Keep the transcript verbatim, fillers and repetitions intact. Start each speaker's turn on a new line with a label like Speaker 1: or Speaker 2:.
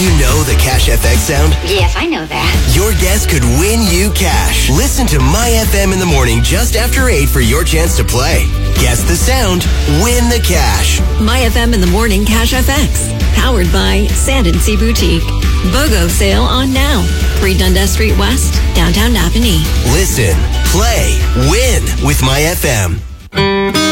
Speaker 1: You know the Cash F X sound?
Speaker 2: Yes, I know that.
Speaker 1: Your guest could win you cash. Listen to My F M in the morning just after eight for your chance to play. Guess the sound, win the cash.
Speaker 3: My F M in the morning Cash F X. Powered by Sand and Sea Boutique. BOGO sale on now. three Dundas Street West, downtown Napanee.
Speaker 1: Listen, play, win with My F M.